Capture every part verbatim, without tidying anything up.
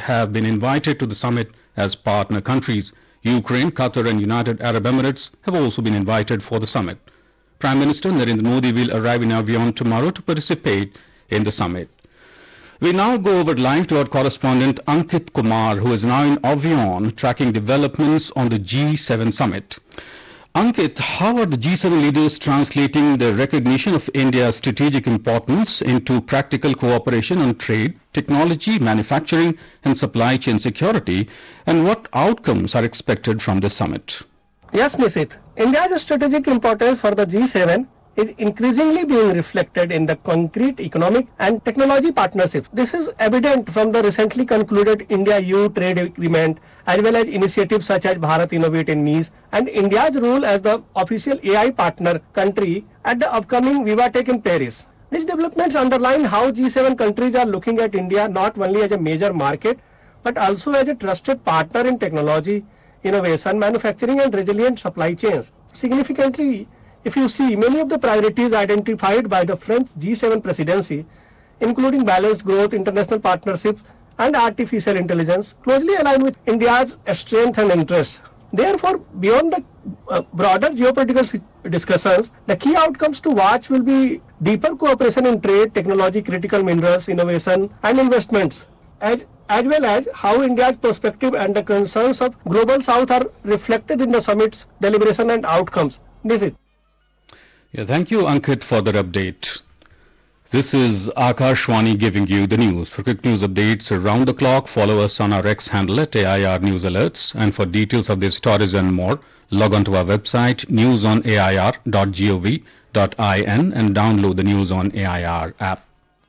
have been invited to the summit as partner countries. Ukraine, Qatar and United Arab Emirates have also been invited for the summit. Prime Minister Narendra Modi will arrive in Avion tomorrow to participate in the summit. We now go over live to our correspondent Ankit Kumar, who is now in Avion tracking developments on the G seven summit. Ankit, how are the G seven leaders translating the recognition of India's strategic importance into practical cooperation on trade, technology, manufacturing and supply chain security, and what outcomes are expected from this summit? Yes, Nisit. India's strategic importance for the G seven is increasingly being reflected in the concrete economic and technology partnerships. This is evident from the recently concluded India-E U trade agreement, as well as initiatives such as Bharat Innovate in Nice and India's role as the official A I partner country at the upcoming VivaTech in Paris. These developments underline how G seven countries are looking at India not only as a major market, but also as a trusted partner in technology, innovation, manufacturing and resilient supply chains. Significantly, if you see, many of the priorities identified by the French G seven presidency, including balanced growth, international partnerships and artificial intelligence, closely align with India's strength and interests. Therefore, beyond the uh, broader geopolitical discussions, the key outcomes to watch will be deeper cooperation in trade, technology, critical minerals, innovation and investments, as, as well as how India's perspective and the concerns of Global South are reflected in the summit's deliberation and outcomes. This is Yeah, thank you, Ankit, for that update. This is Akashwani giving you the news. For quick news updates around the clock, follow us on our X handle at A I R News Alerts. And for details of these stories and more, log on to our website news on A I R dot gov dot in and download the News on A I R app.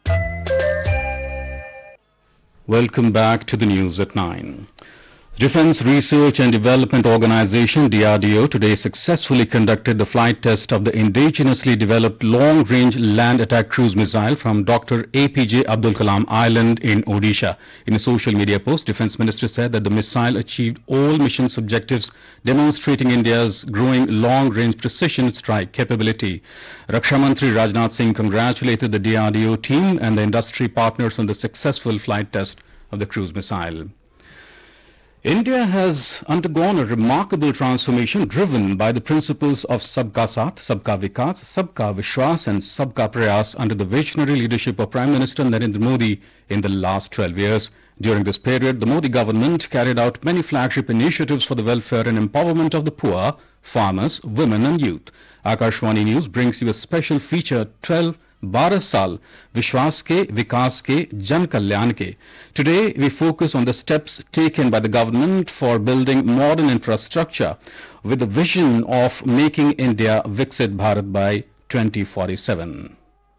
Welcome back to the news at nine. Defense Research and Development Organization D R D O today successfully conducted the flight test of the indigenously developed long-range land attack cruise missile from Doctor A P J Abdul Kalam Island in Odisha. In a social media post, Defense Minister said that the missile achieved all mission objectives, demonstrating India's growing long-range precision strike capability. Raksha Mantri Rajnath Singh congratulated the D R D O team and the industry partners on the successful flight test of the cruise missile. India has undergone a remarkable transformation driven by the principles of Sabka Saath, Sabka Vikas, Sabka Vishwas and Sabka Prayas under the visionary leadership of Prime Minister Narendra Modi in the last twelve years. During this period, the Modi government carried out many flagship initiatives for the welfare and empowerment of the poor, farmers, women and youth. Akashwani News brings you a special feature, twelve बारह साल विश्वास के विकास के जन कल्याण के. Today we focus on the steps taken by the government for building modern infrastructure with the vision of making India Viksit Bharat by twenty forty-seven.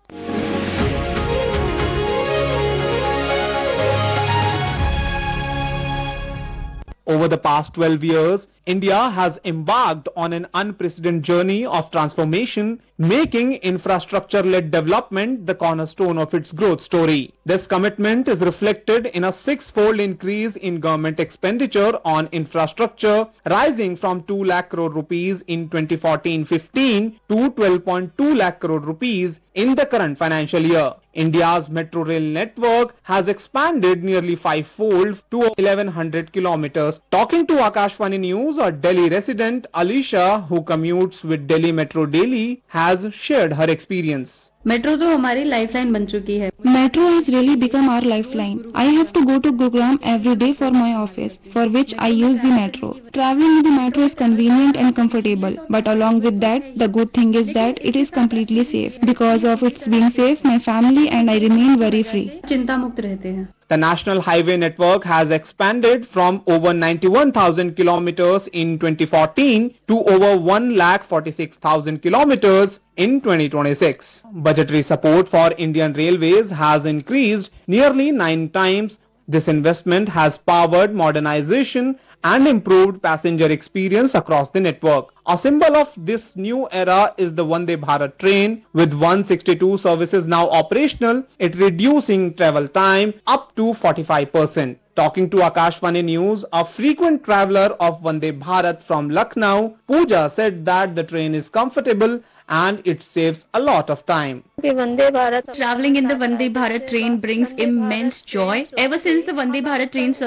Over the past twelve years, India has embarked on an unprecedented journey of transformation, making infrastructure-led development the cornerstone of its growth story. This commitment is reflected in a six-fold increase in government expenditure on infrastructure, rising from two lakh crore rupees in twenty fourteen fifteen to twelve point two lakh crore rupees in the current financial year. India's metro rail network has expanded nearly five-fold to eleven hundred kilometers. Talking to Akashwani News, a Delhi resident, Alisha, who commutes with Delhi Metro daily, has shared her experience. Metro तो हमारी lifeline बन चुकी है. Metro has really become our lifeline. I have to go to Gurugram every day for my office, for which I use the metro. Traveling in the metro is convenient and comfortable, but along with that, the good thing is that it is completely safe. Because of its being safe, my family and I remain worry free. चिंता मुक्त रहते हैं. The National Highway Network has expanded from over ninety-one thousand kilometers in twenty fourteen to over one lakh forty-six thousand kilometers in twenty twenty-six. Budgetary support for Indian Railways has increased nearly nine times. This investment has powered modernization and improved passenger experience across the network. A symbol of this new era is the Vande Bharat train, with one hundred sixty-two services now operational, it reducing travel time up to forty-five percent. Talking to Akashvani News, a frequent traveler of Vande Bharat from Lucknow, Pooja said that the train is comfortable and it saves a lot of time. Traveling in the Vande Bharat train brings immense joy. Ever since the Vande Bharat train